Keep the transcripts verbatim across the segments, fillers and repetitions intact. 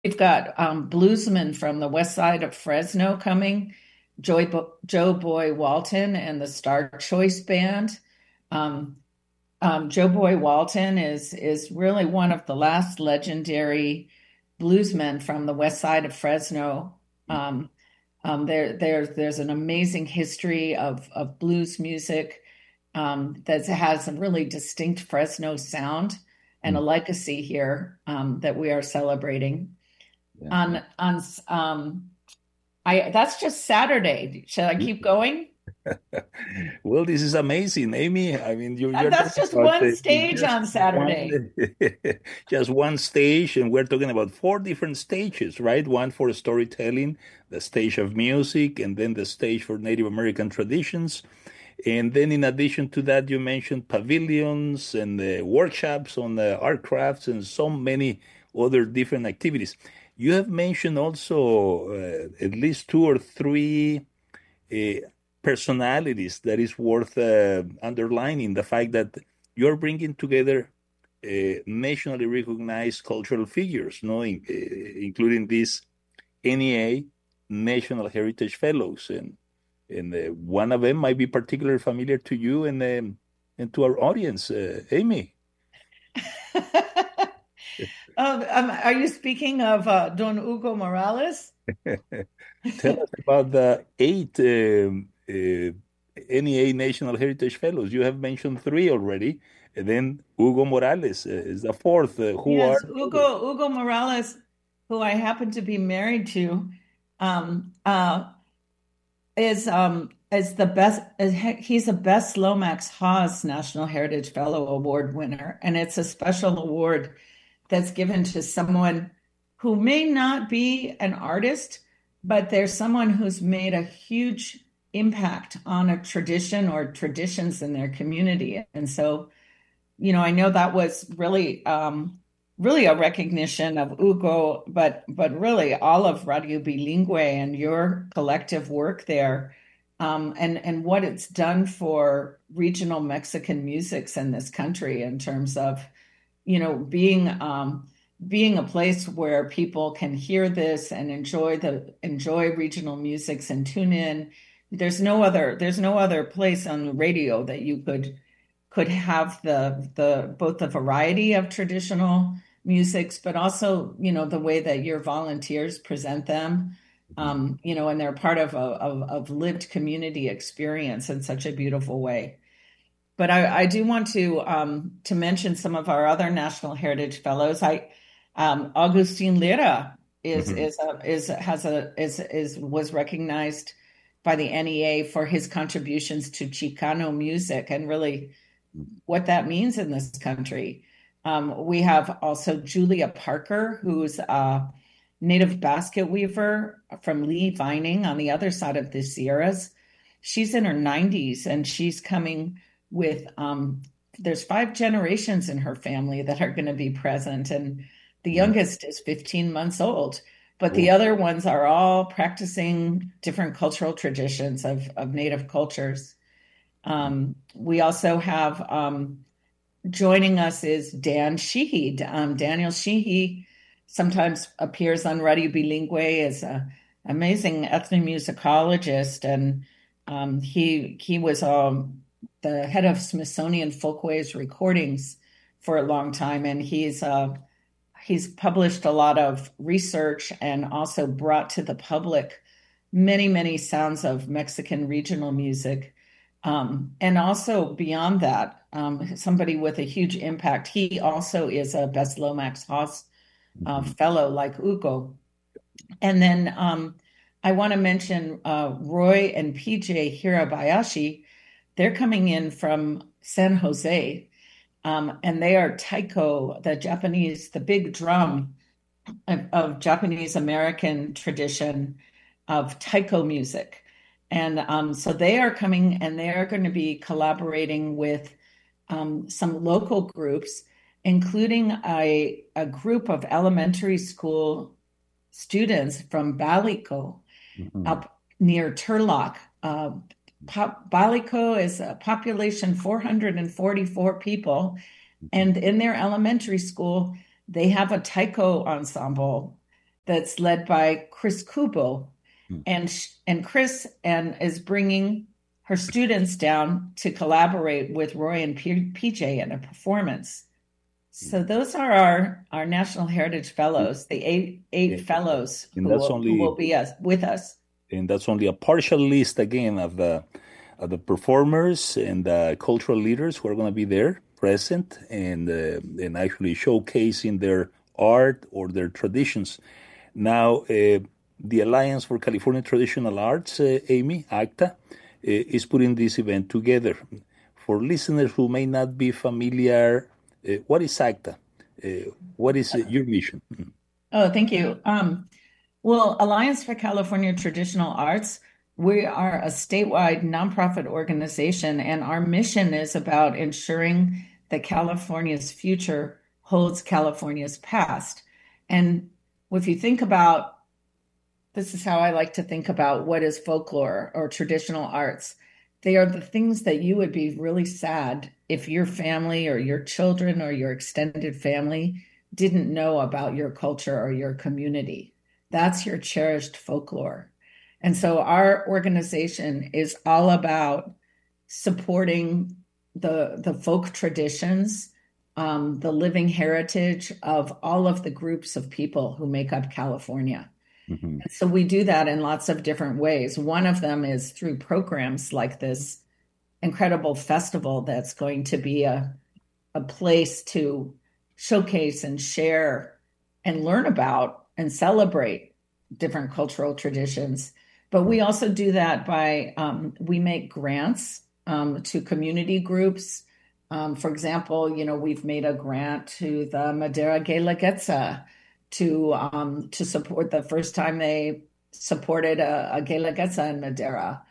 We've got um, bluesmen from the west side of Fresno coming, Joy Bo- Joe Boy Walton and the Star Choice Band. Um, um, Joe Boy Walton is is really one of the last legendary bluesmen from the west side of Fresno. Um, um, there, there, there's an amazing history of of blues music um, that has a really distinct Fresno sound and a Mm. legacy here um, that we are celebrating Yeah. on on um I that's just Saturday. Should I keep going? Well, this is amazing, Amy. I mean, you're Uh, you're That's talking just about one uh, stage just on one Saturday. just one stage, and we're talking about four different stages, right? One for storytelling, the stage of music, and then the stage for Native American traditions. And then, in addition to that, you mentioned pavilions and uh, workshops on uh, art crafts and so many other different activities. You have mentioned also uh, at least two or three uh, personalities that is worth uh, underlining the fact that you're bringing together uh, nationally recognized cultural figures, no, in, uh, including these N E A National Heritage Fellows, and and uh, one of them might be particularly familiar to you and um, and to our audience, uh, Amy. Um, um, are you speaking of uh, Don Hugo Morales? Tell us about the eight um, uh, N E A National Heritage Fellows. You have mentioned three already, and then Hugo Morales uh, is the fourth. Uh, who are Yes, the others? Hugo Hugo Morales, who I happen to be married to, um, uh, is um, is the best. Is, he's a Best Lomax Haas National Heritage Fellow Award winner, and it's a special award that's given to someone who may not be an artist, but there's someone who's made a huge impact on a tradition or traditions in their community. And so, you know, I know that was really, um, really a recognition of Ugo, but but really all of Radio Bilingüe and your collective work there, um, and and what it's done for regional Mexican musics in this country in terms of you know, being um, being a place where people can hear this and enjoy the enjoy regional musics and tune in. There's no other there's no other place on the radio that you could could have the the both the variety of traditional musics, but also, you know, the way that your volunteers present them. Um, you know, and they're part of a of, of lived community experience in such a beautiful way. But I, I do want to um, to mention some of our other National Heritage Fellows. I um, Augustine Lira is Mhm. is a, is has a is is was recognized by the N E A for his contributions to Chicano music and really what that means in this country. Um, we have also Julia Parker, who's a native basket weaver from Lee Vining on the other side of the Sierras. She's in her nineties and she's coming with, um, there's five generations in her family that are going to be present. And the Mhm. youngest is fifteen months old, but the Oh, other ones are all practicing different cultural traditions of, of native cultures. Um, we also have um, joining us is Dan Sheehy. Um, Daniel Sheehy sometimes appears on Radio Bilingue as an amazing ethnomusicologist, and um, he he was um, the head of Smithsonian Folkways Recordings for a long time, and he's uh, he's published a lot of research and also brought to the public many, many sounds of Mexican regional music. Um, and also beyond that, um, somebody with a huge impact. He also is a Best Lomax Haas uh, mhm. fellow like Ugo. And then um, I want to mention uh, Roy and P J Hirabayashi. They're coming in from San Jose, um, and they are taiko, the Japanese, the big drum of, of Japanese American tradition of taiko music. And um, so they are coming and they are going to be collaborating with um, some local groups, including a, a group of elementary school students from Balico Mhm. up near Turlock. Uh, Pop, Balico is a population four hundred forty-four people, Mhm. and in their elementary school, they have a taiko ensemble. that's led by Chris Kubo, Mm. and and Chris and is bringing her students down to collaborate with Roy and P J in a performance. So those are our our National Heritage Fellows, the eight eight And, fellows and who that's will who will only be us with us. and that's only a partial list again of the of the performers and the cultural leaders who are going to be there present and uh, and actually showcasing their art or their traditions. Now, uh, the Alliance for California Traditional Arts, uh, Amy, ACTA, uh, is putting this event together. For listeners who may not be familiar, uh, what is ACTA? Uh, what is uh, your mission? Oh, thank you. Um, well, Alliance for California Traditional Arts, we are a statewide nonprofit organization, and our mission is about ensuring that California's future holds California's past. And if you think about, this is how I like to think about what is folklore or traditional arts. They are the things that you would be really sad if your family or your children or your extended family didn't know about your culture or your community. That's your cherished folklore. And so our organization is all about supporting the, the folk traditions, um, the living heritage of all of the groups of people who make up California. Mhm. So we do that in lots of different ways. One of them is through programs like this incredible festival that's going to be a, a place to showcase and share and learn about and celebrate different cultural traditions. But we also do that by, um, we make grants um, to community groups. Um, for example, you know, we've made a grant to the Madera Guelaguetza to um, to support the first time they supported a, a Guelaguetza in Madera.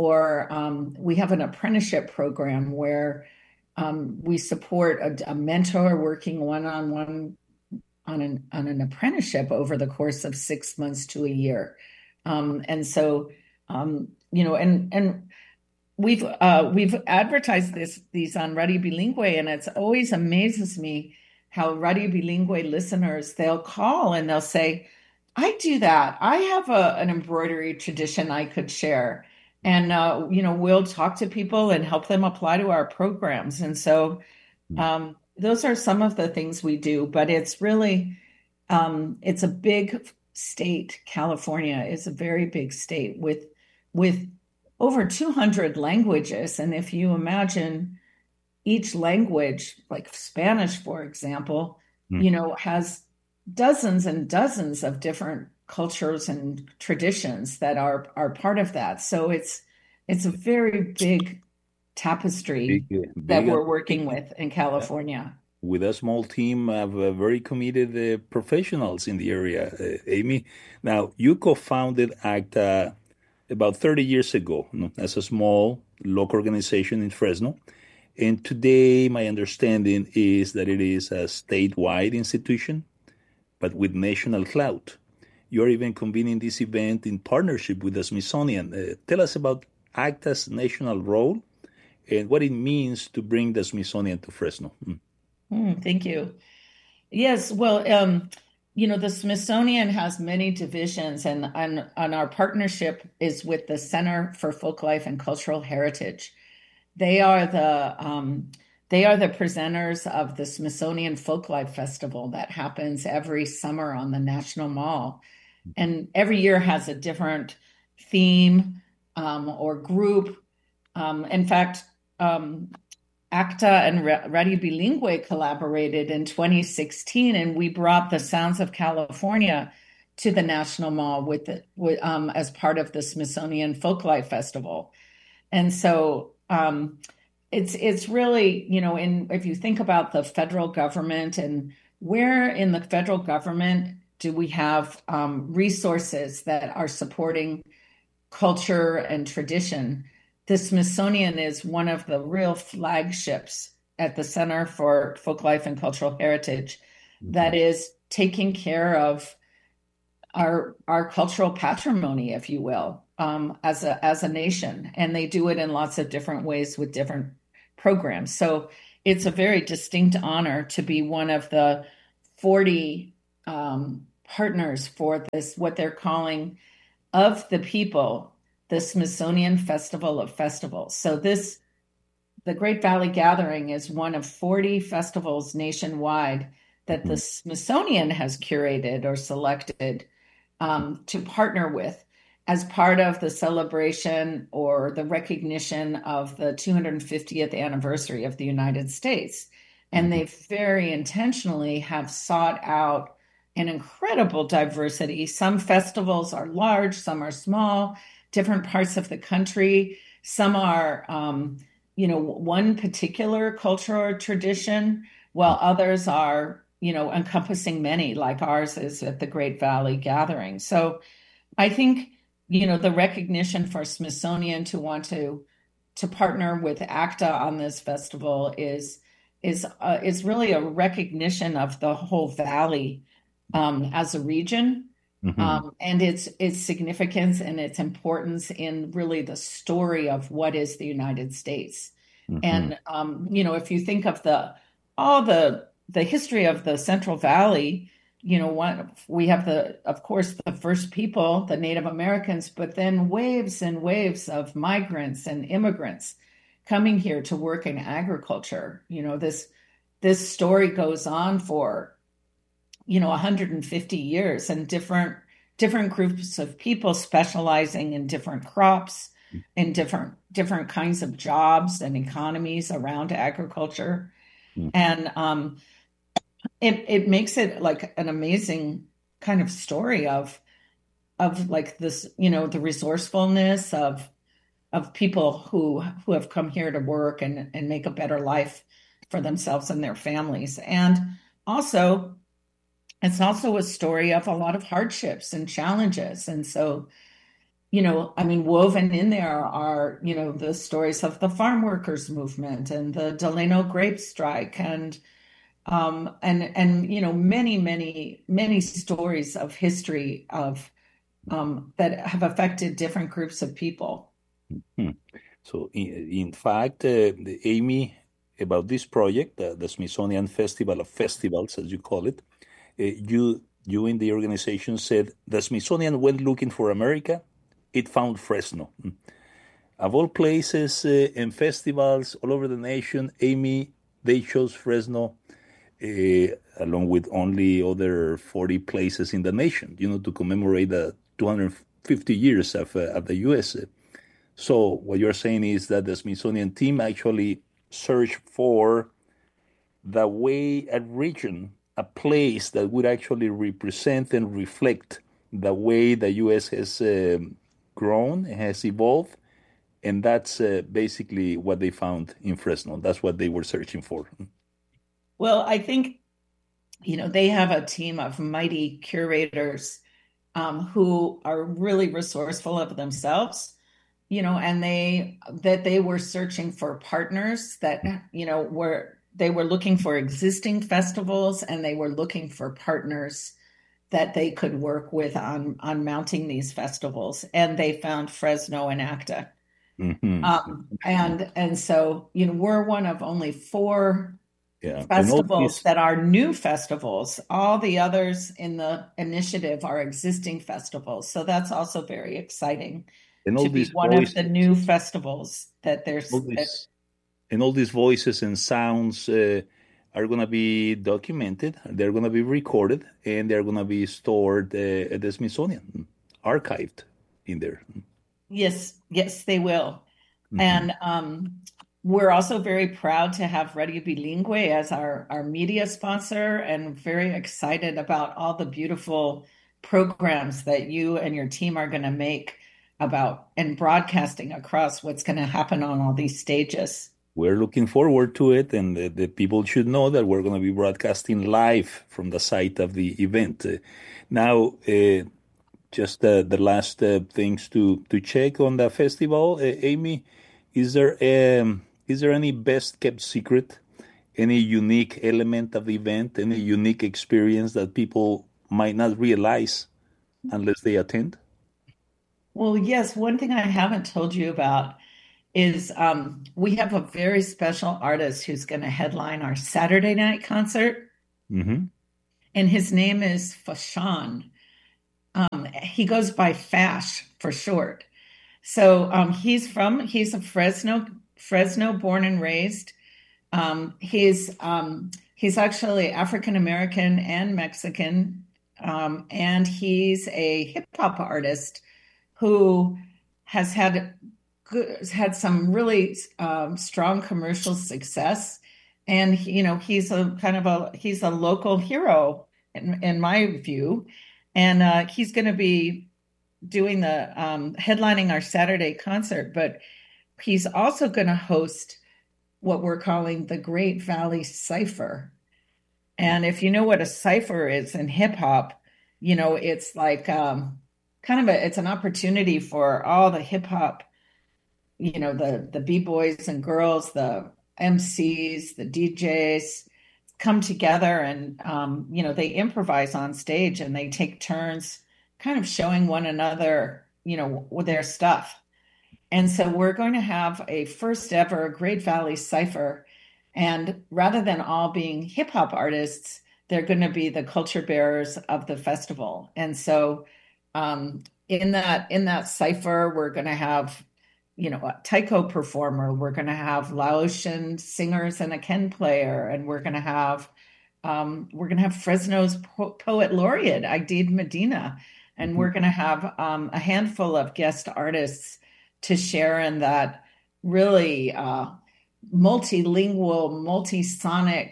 Or um, we have an apprenticeship program where um, we support a, a mentor working one-on-one on an on an apprenticeship over the course of six months to a year. Um, and so, um, you know, and and we've uh, we've advertised this these on Radio Bilingüe, and it's always amazes me how Radio Bilingüe listeners, they'll call and they'll say, I do that. I have a, an embroidery tradition I could share. And, uh, you know, we'll talk to people and help them apply to our programs. And so um, those are some of the things we do, but it's really, um, it's a big state. California is a very big state with, with over two hundred languages. And if you imagine each language, like Spanish, for example, you know, has dozens and dozens of different cultures and traditions that are are part of that. So it's it's a very big Big, tapestry that big we're working undertaking. with in California. With a small team of uh, very committed uh, professionals in the area, uh, Amy. Now, you co-founded ACTA about thirty years ago, you know, as a small local organization in Fresno. And today, my understanding is that it is a statewide institution, but with national clout. You're even convening this event in partnership with the Smithsonian. Uh, tell us about ACTA's national role and what it means to bring the Smithsonian to Fresno. Mm. Mm, thank you. Yes, well, um, you know, the Smithsonian has many divisions, and, and, and our partnership is with the Center for Folklife and Cultural Heritage. They are the um, they are the presenters of the Smithsonian Folklife Festival that happens every summer on the National Mall, and every year has a different theme um, or group. Um, in fact, um, ACTA and Radio Bilingüe collaborated in twenty sixteen, and we brought the Sounds of California to the National Mall with, the, with um, as part of the Smithsonian Folklife Festival. And so um, it's it's really, you know, in if you think about the federal government and where in the federal government do we have um, resources that are supporting culture and tradition, the Smithsonian is one of the real flagships at the Center for Folklife and Cultural Heritage that is taking care of our our cultural patrimony, if you will, um, as a as a nation, and they do it in lots of different ways with different programs. So it's a very distinct honor to be one of the forty um, partners for this, what they're calling Of the People, the Smithsonian Festival of Festivals. So this, the Great Valley Gathering is one of forty festivals nationwide that the Smithsonian has curated or selected um, to partner with as part of the celebration or the recognition of the two hundred fiftieth anniversary of the United States. And they very intentionally have sought out an incredible diversity. Some festivals are large, some are small, different parts of the country. Some are, um, you know, one particular culture or tradition, while others are, you know, encompassing many, like ours is at the Great Valley Gathering. So I think, you know, the recognition for Smithsonian to want to to partner with ACTA on this festival is is uh, is really a recognition of the whole valley um, as a region, Mm-hmm. um, and its its significance and its importance in really the story of what is the United States. Mm-hmm. And um, you know, if you think of the all the the history of the Central Valley, you know, one we have the, of course, the first people, the Native Americans, but then waves and waves of migrants and immigrants coming here to work in agriculture. You know, this this story goes on for, you know, one hundred fifty years, and different different groups of people specializing in different crops, in different different kinds of jobs and economies around agriculture. Mm-hmm. And um, it it makes it like an amazing kind of story of of like this, you know, the resourcefulness of of people who who have come here to work and and make a better life for themselves and their families. And also, it's also a story of a lot of hardships and challenges. And so, you know, I mean, woven in there are, you know, the stories of the farm workers movement and the Delano grape strike, and um, and and you know, many many many stories of history of um, that have affected different groups of people. Hmm. So, in, in fact, uh, the Amy, about this project, uh, the Smithsonian Festival of Festivals, as you call it, uh, you you in the organization said the Smithsonian went looking for America, it found Fresno. Hmm. Of all places uh, and festivals all over the nation, Amy, they chose Fresno, uh, along with only other forty places in the nation, you know, to commemorate the two hundred fifty years of, uh, of the U S. So what you're saying is that the Smithsonian team actually searched for the way a region, a place that would actually represent and reflect the way the U S has um, grown, has evolved, and that's uh, basically what they found in Fresno. That's what they were searching for. Well, I think, you know, they have a team of mighty curators um, who are really resourceful of themselves, you know, and they that they were searching for partners that, you know, were they were looking for existing festivals, and they were looking for partners that they could work with on on mounting these festivals, and they found Fresno and ACTA. Mm-hmm. Um, and and so, you know, we're one of only four Yeah, and all festivals these that are new festivals. All the others in the initiative are existing festivals. So that's also very exciting and to all be these one of the voices, new festivals that all there's that. these and all these voices and sounds uh, are going to be documented, they're going to be recorded, and they're going to be stored uh, at the Smithsonian, archived in there. Yes, yes, they will. Mm-hmm. And um, we're also very proud to have Radio Bilingüe as our, our media sponsor, and very excited about all the beautiful programs that you and your team are going to make about and broadcasting across what's going to happen on all these stages. We're looking forward to it, and the, the people should know that we're going to be broadcasting live from the site of the event. Uh, now, uh, just uh, the last uh, things to, to check on the festival, uh, Amy, is there um, is there any best kept secret, any unique element of the event, any unique experience that people might not realize unless they attend? Well, yes, one thing I haven't told you about is um, we have a very special artist who's going to headline our Saturday night concert. Mm-hmm. and his name is Fashawn. Um, he goes by Fash for short. So um, he's from he's a Fresno Fresno born and raised. Um, he's um, he's actually African American and Mexican, um, and he's a hip hop artist who has had good, has had some really um, strong commercial success. And he, you know, he's a kind of a he's a local hero in, in my view, and uh, he's going to be doing the um, headlining our Saturday concert. But he's also going to host what we're calling the Great Valley Cypher. And if you know what a cypher is in hip hop, you know it's like um, kind of a it's an opportunity for all the hip hop, you know, the the b-boys and girls, the M Cs, the D Js come together and, um, you know, they improvise on stage and they take turns kind of showing one another, you know, with their stuff. And so we're going to have a first ever Great Valley Cypher. And rather than all being hip hop artists, they're going to be the culture bearers of the festival. And so um, in that in that cypher, we're going to have, you know, a taiko performer. We're going to have Laotian singers and a Ken player, and we're going to have um, we're going to have Fresno's po- poet laureate Aidid Medina, and mm-hmm. we're going to have um, a handful of guest artists to share in that really uh, multilingual, multi-sonic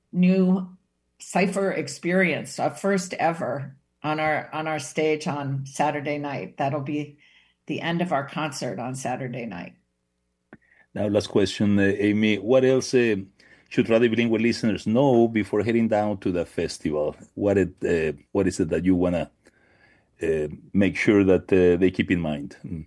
new cypher experience, a first ever on our on our stage on Saturday night. That'll be the end of our concert on Saturday night. Now, last question, uh, Amy. What else uh, should Radio Bilingual listeners know before heading down to the festival? What it uh, what is it that you want to uh, make sure that uh, they keep in mind? Mm.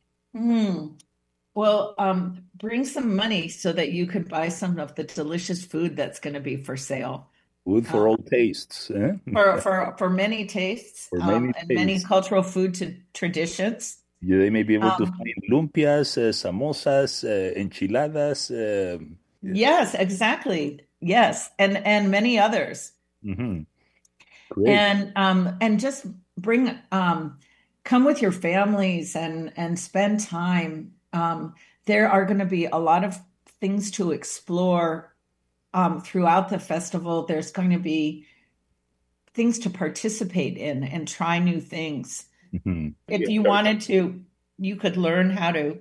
Mm. Well, um, bring some money so that you could buy some of the delicious food that's going to be for sale. Food for uh, all tastes. Eh? For, for, for many tastes for many um, and tastes. many cultural food to traditions. Yeah, they may be able um, to find lumpias, uh, samosas, uh, enchiladas. Uh, yes, exactly. Yes, and and many others. Mm-hmm. Great. And um, and just bring um, come with your families and and spend time. Um, there are going to be a lot of things to explore um, throughout the festival. There's going to be things to participate in and try new things. Mm-hmm. If yeah, you wanted to, you could learn how to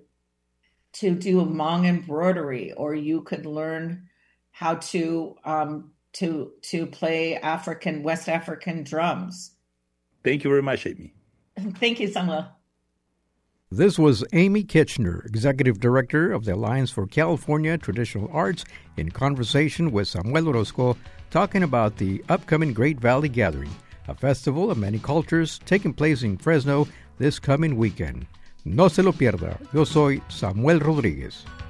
to do Hmong embroidery, or you could learn how to um, to to play African West African drums. Thank you very much, Amy. Thank you, Samuel. This was Amy Kitchener, Executive Director of the Alliance for California Traditional Arts, in conversation with Samuel Orozco, talking about the upcoming Great Valley Gathering, a festival of many cultures taking place in Fresno this coming weekend. No se lo pierda. Yo soy Samuel Rodríguez.